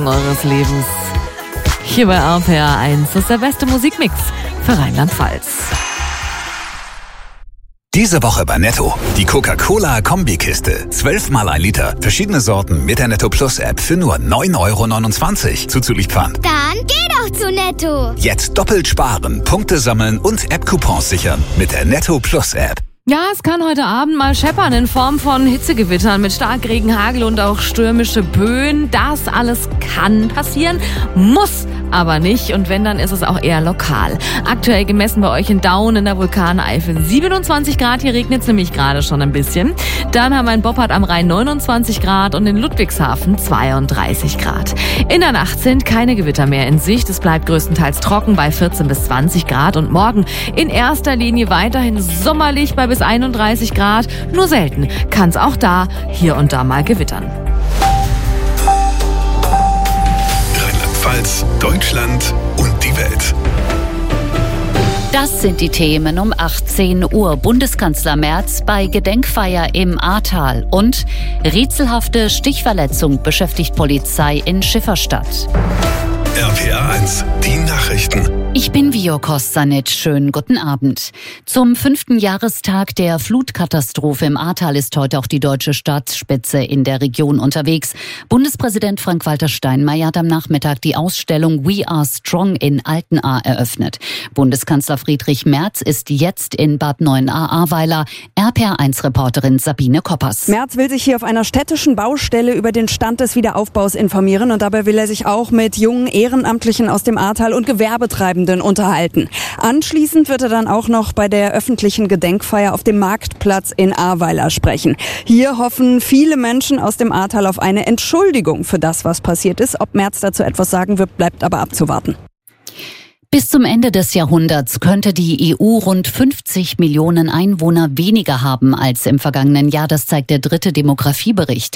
Eures Lebens. Hier bei RPR 1. Das ist der beste Musikmix für Rheinland-Pfalz. Diese Woche bei Netto. Die Coca-Cola-Kombikiste. 12 mal 1 Liter. Verschiedene Sorten mit der Netto Plus App für nur 9,29 € zuzüglich Pfand. Dann geh doch zu Netto. Jetzt doppelt sparen, Punkte sammeln und App-Coupons sichern mit der Netto Plus App. Ja, es kann heute Abend mal scheppern in Form von Hitzegewittern mit Starkregen, Hagel und auch stürmische Böen. Das alles kann passieren, muss aber nicht. Und wenn, dann ist es auch eher lokal. Aktuell gemessen bei euch in Daun in der Vulkaneifel 27 Grad. Hier regnet es nämlich gerade schon ein bisschen. Dann haben wir in Boppard am Rhein 29 Grad und in Ludwigshafen 32 Grad. In der Nacht sind keine Gewitter mehr in Sicht. Es bleibt größtenteils trocken bei 14 bis 20 Grad. Und morgen in erster Linie weiterhin sommerlich bei bis 31 Grad. Nur selten kann es auch da hier und da mal gewittern. Rheinland-Pfalz, Deutschland und die Welt. Das sind die Themen um 18 Uhr. Bundeskanzler Merz bei Gedenkfeier im Ahrtal. Und rätselhafte Stichverletzung beschäftigt Polizei in Schifferstadt. RPR 1, die Nachrichten. Ich bin Vio Kostanic. Schönen guten Abend. Zum 5. Jahrestag der Flutkatastrophe im Ahrtal ist heute auch die deutsche Staatsspitze in der Region unterwegs. Bundespräsident Frank-Walter Steinmeier hat am Nachmittag die Ausstellung We Are Strong in Altenahr eröffnet. Bundeskanzler Friedrich Merz ist jetzt in Bad Neuenahr-Ahrweiler. RPR1-Reporterin Sabine Koppers. Merz will sich hier auf einer städtischen Baustelle über den Stand des Wiederaufbaus informieren und dabei will er sich auch mit jungen Ehrenamtlichen aus dem Ahrtal und Gewerbetreibenden unterhalten. Anschließend wird er dann auch noch bei der öffentlichen Gedenkfeier auf dem Marktplatz in Ahrweiler sprechen. Hier hoffen viele Menschen aus dem Ahrtal auf eine Entschuldigung für das, was passiert ist. Ob Merz dazu etwas sagen wird, bleibt aber abzuwarten. Bis zum Ende des Jahrhunderts könnte die EU rund 50 Millionen Einwohner weniger haben als im vergangenen Jahr. Das zeigt der 3. Demografiebericht.